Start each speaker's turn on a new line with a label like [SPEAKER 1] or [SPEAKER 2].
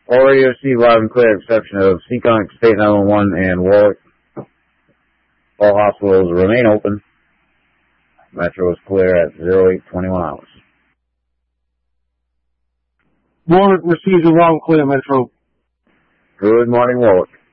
[SPEAKER 1] All radio received loud and clear, exception of Seekonk State 911 and Warwick. All hospitals remain open. Metro is clear at 0821 hours.
[SPEAKER 2] Warwick receives a loud and clear, Metro.
[SPEAKER 1] Good morning, Warwick.